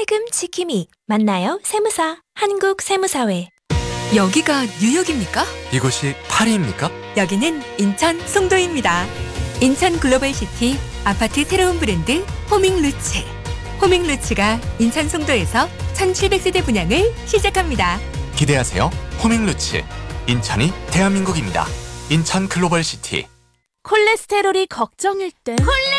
세금 지킴이. 만나요 세무사. 한국세무사회. 여기가 뉴욕입니까? 이곳이 파리입니까? 여기는 인천 송도입니다. 인천 글로벌시티 아파트 새로운 브랜드 호밍루츠. 호밍루츠가 인천 송도에서 1700세대 분양을 시작합니다. 기대하세요. 호밍루츠. 인천이 대한민국입니다. 인천 글로벌시티. 콜레스테롤이 걱정일 땐